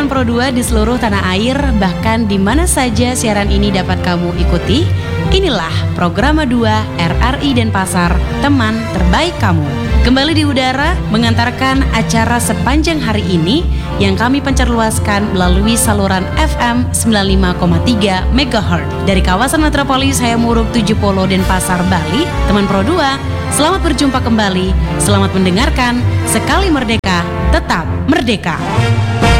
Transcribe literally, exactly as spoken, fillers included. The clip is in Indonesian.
teman Pro dua di seluruh tanah air, bahkan di mana saja siaran ini dapat kamu ikuti. Inilah Programa dua R R I Denpasar, teman terbaik kamu. Kembali di udara mengantarkan acara sepanjang hari ini yang kami pencerluaskan melalui saluran F M sembilan puluh lima koma tiga megahertz dari kawasan metropolis Hayamuruk tujuh Polo Denpasar, Bali. Teman Pro dua, selamat berjumpa kembali, selamat mendengarkan. Sekali merdeka, tetap merdeka.